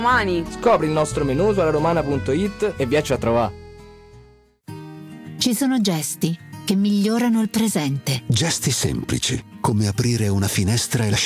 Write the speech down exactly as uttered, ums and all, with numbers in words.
Domani. Scopri il nostro menù su alaromana punto it e viaci a trovare. Ci sono gesti che migliorano il presente. Gesti semplici, come aprire una finestra e lasciare